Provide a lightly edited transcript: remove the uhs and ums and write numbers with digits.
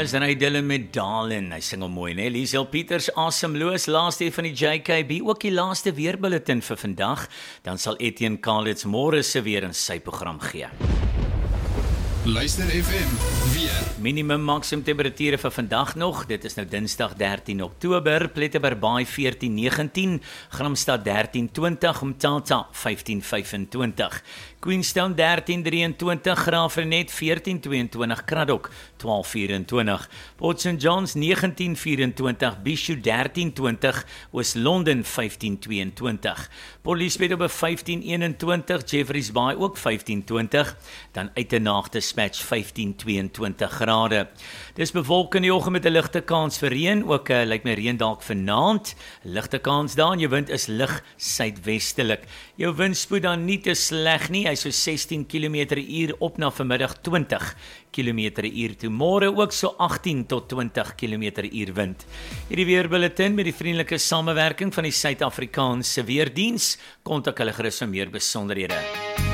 Is Ray Dillon met Darlin, hy sing hom mooi, né? Liesel Pieters, asemloos, laaste van die JKB, ook die laaste weerbulletin vir vandag, dan sal Etienne Kalitz môre se weer in sy program gee. Luister FM, weer. Minimum maksimum temperature vir vandag nog, dit is nou Dinsdag 13 Oktober, Plettenberg Baai 14-19, Gramstad 13-20, Umtata 15-25, Queenstown 13-23, Graafrenet 14-22, Kraddock 12-24, Port St. John's 19-24, Bishu 13-20, Oos-London 15-22, Port Elizabeth op 15-21, Jeffreys Bay ook 15-20, dan Uitenaag Dispatch 15-22 grade. Dis bewolk in die oggend met 'n ligte kans vir reën, ook lyk my reën dalk vanaand, ligte kans daar, jou wind is lig suidwestelik. Jou windspoed dan nie te sleg nie, hy so 16 km/h op na vanmiddag 20 km/h toe. Môre ook so 18 tot 20 km/h wind. Hierdie weerbulletin met die vriendelike samewerking van die Suid-Afrikaanse Weerdiens, kontak hulle gerus vir meer besonderhede.